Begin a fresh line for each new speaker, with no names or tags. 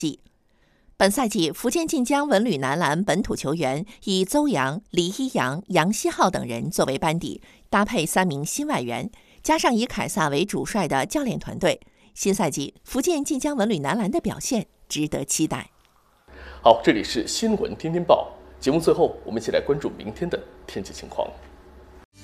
本赛季，福建晋江文旅男篮本土球员以邹阳、李一阳、杨希浩等人作为班底，搭配3名新外援，加上以凯撒为主帅的教练团队，新赛季福建晋江文旅男篮的表现值得期待。
好，这里是新闻天天报节目，最后我们一起来关注明天的天气情况。